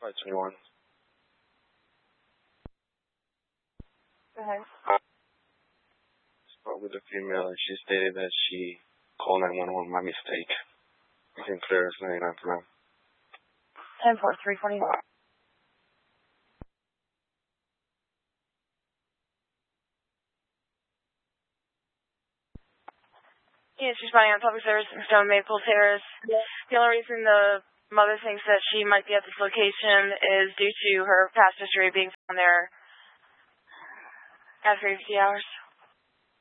521. Go ahead. Spoke with a female and she stated that she called 911 by mistake. You can clear us 99 for now. 10-4, 320. Yes, she's responding on public service in Stone Maple Terrace. Yes. The only reason the mother thinks that she might be at this location is due to her past history being found there after 50 hours.